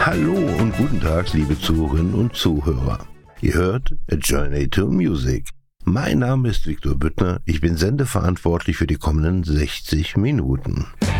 Hallo und guten Tag, liebe Zuhörerinnen und Zuhörer. Ihr hört A Journey to Music. Mein Name ist Viktor Büttner, ich bin sendeverantwortlich für die kommenden 60 Minuten.